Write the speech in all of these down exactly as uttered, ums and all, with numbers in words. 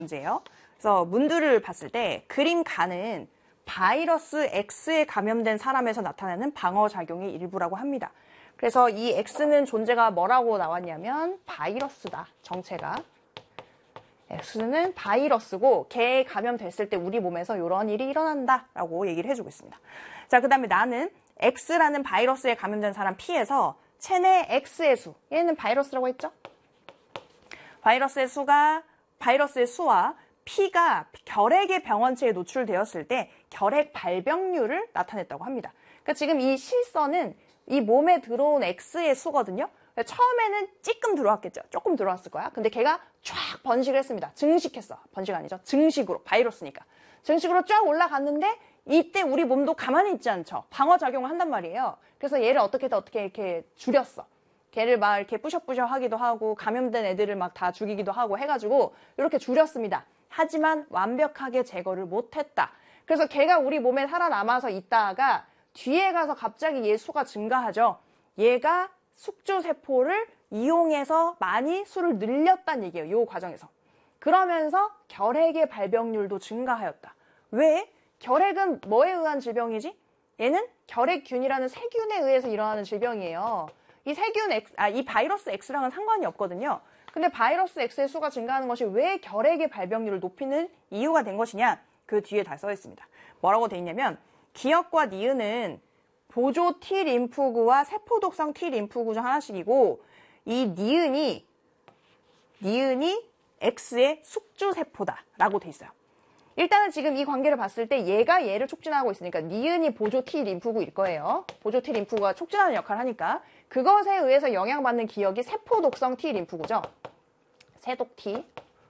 문제예요. 그래서 문두를 봤을 때 그림 가는 바이러스 X에 감염된 사람에서 나타나는 방어작용의 일부라고 합니다. 그래서 이 X는 존재가 뭐라고 나왔냐면 바이러스다, 정체가. X는 바이러스고 걔에 감염됐을 때 우리 몸에서 이런 일이 일어난다라고 얘기를 해주고 있습니다. 자, 그 다음에 나는 X라는 바이러스에 감염된 사람 P에서 체내 X의 수, 얘는 바이러스라고 했죠? 바이러스의 수가, 바이러스의 수와 P가 결핵의 병원체에 노출되었을 때 결핵 발병률을 나타냈다고 합니다. 그러니까 지금 이 실선은 이 몸에 들어온 X의 수거든요. 처음에는 찌끔 들어왔겠죠. 조금 들어왔을 거야. 근데 걔가 쫙 번식을 했습니다. 증식했어. 번식 아니죠. 증식으로. 바이러스니까. 증식으로 쫙 올라갔는데 이때 우리 몸도 가만히 있지 않죠. 방어작용을 한단 말이에요. 그래서 얘를 어떻게든 어떻게 이렇게 줄였어. 걔를 막 이렇게 뿌셔뿌셔 하기도 하고 감염된 애들을 막 다 죽이기도 하고 해가지고 이렇게 줄였습니다. 하지만 완벽하게 제거를 못했다. 그래서 걔가 우리 몸에 살아남아서 있다가 뒤에 가서 갑자기 얘 수가 증가하죠. 얘가 숙주세포를 이용해서 많이 수를 늘렸다는 얘기예요. 이 과정에서. 그러면서 결핵의 발병률도 증가하였다. 왜? 결핵은 뭐에 의한 질병이지? 얘는 결핵균이라는 세균에 의해서 일어나는 질병이에요. 이 세균 X, 아, 이 바이러스 X랑은 상관이 없거든요. 근데 바이러스 X의 수가 증가하는 것이 왜 결핵의 발병률을 높이는 이유가 된 것이냐? 그 뒤에 다 써 있습니다. 뭐라고 돼 있냐면 기역과 니은은 보조 T 림프구와 세포독성 T 림프구 중 하나씩이고 이 니은이 니은이 X의 숙주세포다라고 돼 있어요. 일단은 지금 이 관계를 봤을 때 얘가 얘를 촉진하고 있으니까 니은이 보조 T 림프구일 거예요. 보조 T 림프구가 촉진하는 역할을 하니까 그것에 의해서 영향받는 기역이 세포독성 T 림프구죠. 세독 T.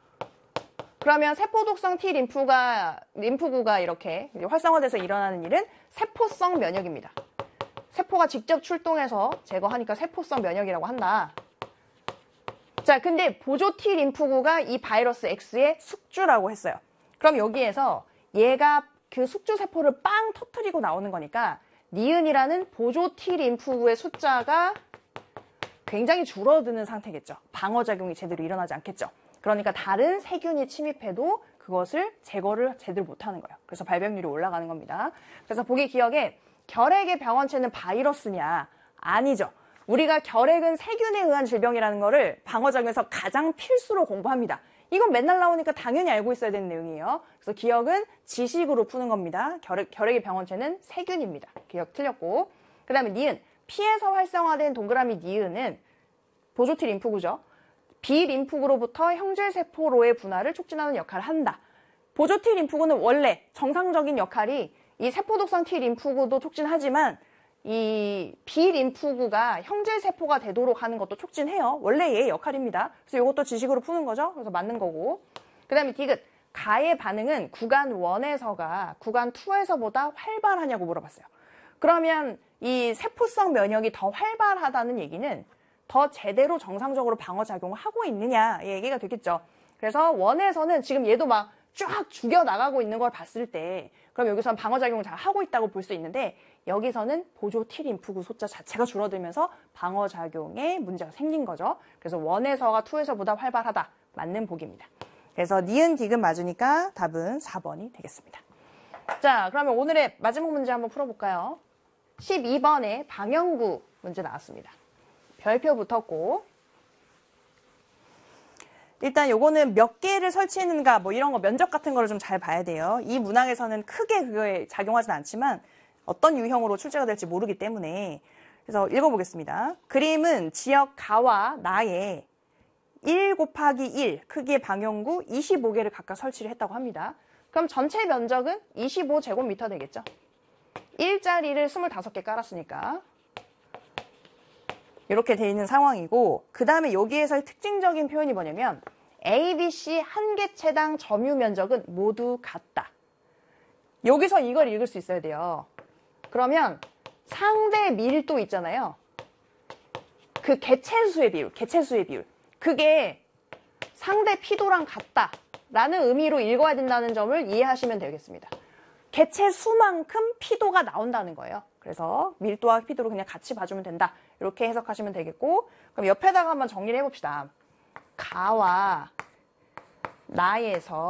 그러면 세포독성 T 림프가, 림프구가 이렇게 활성화돼서 일어나는 일은 세포성 면역입니다. 세포가 직접 출동해서 제거하니까 세포성 면역이라고 한다. 자, 근데 보조 T 림프구가 이 바이러스 X의 숙주라고 했어요. 그럼 여기에서 얘가 그 숙주세포를 빵 터뜨리고 나오는 거니까 니은이라는 보조 T 림프구의 숫자가 굉장히 줄어드는 상태겠죠. 방어작용이 제대로 일어나지 않겠죠. 그러니까 다른 세균이 침입해도 그것을 제거를 제대로 못하는 거예요. 그래서 발병률이 올라가는 겁니다. 그래서 보기 기억에 결핵의 병원체는 바이러스냐? 아니죠. 우리가 결핵은 세균에 의한 질병이라는 거를 방어작용에서 가장 필수로 공부합니다. 이건 맨날 나오니까 당연히 알고 있어야 되는 내용이에요. 그래서 기억은 지식으로 푸는 겁니다. 결핵, 결핵의 병원체는 세균입니다. 기억 틀렸고. 그 다음에 니은. 피에서 활성화된 동그라미 니은은 보조 T 림프구죠. B 림프구로부터 형질세포로의 분할을 촉진하는 역할을 한다. 보조 T 림프구는 원래 정상적인 역할이 이 세포독성 T 림프구도 촉진하지만 이 B 림프구가 형질세포가 되도록 하는 것도 촉진해요. 원래 얘의 역할입니다. 그래서 이것도 지식으로 푸는 거죠. 그래서 맞는 거고. 그 다음에 디귿. 가의 반응은 구간 일에서가 구간 이에서보다 활발하냐고 물어봤어요. 그러면 이 세포성 면역이 더 활발하다는 얘기는 더 제대로 정상적으로 방어작용을 하고 있느냐 이 얘기가 되겠죠. 그래서 원에서는 지금 얘도 막 쫙 죽여나가고 있는 걸 봤을 때 그럼 여기서는 방어작용을 잘 하고 있다고 볼 수 있는데 여기서는 보조 T 림프구 숫자 자체가 줄어들면서 방어작용에 문제가 생긴 거죠. 그래서 원에서가 이에서보다 활발하다. 맞는 보기입니다. 그래서 니은 디귿 맞으니까 답은 사 번이 되겠습니다. 자, 그러면 오늘의 마지막 문제 한번 풀어볼까요? 십이 번에 방영구 문제 나왔습니다. 별표 붙었고 일단 요거는 몇 개를 설치했는가 뭐 이런 거 면적 같은 거를 좀 잘 봐야 돼요. 이 문항에서는 크게 그거에 작용하진 않지만 어떤 유형으로 출제가 될지 모르기 때문에 그래서 읽어보겠습니다. 그림은 지역 가와 나에 일 곱하기 일 크기의 방영구 이십오 개를 각각 설치를 했다고 합니다. 그럼 전체 면적은 이십오 제곱미터 되겠죠. 일자리를 스물다섯 개 깔았으니까 이렇게 돼 있는 상황이고 그 다음에 여기에서의 특징적인 표현이 뭐냐면 A, B, C 한 개체당 점유 면적은 모두 같다. 여기서 이걸 읽을 수 있어야 돼요. 그러면 상대 밀도 있잖아요. 그 개체수의 비율, 개체수의 비율. 그게 상대 피도랑 같다라는 의미로 읽어야 된다는 점을 이해하시면 되겠습니다. 개체수만큼 피도가 나온다는 거예요. 그래서 밀도와 피도를 그냥 같이 봐주면 된다. 이렇게 해석하시면 되겠고 그럼 옆에다가 한번 정리를 해봅시다. 가와 나에서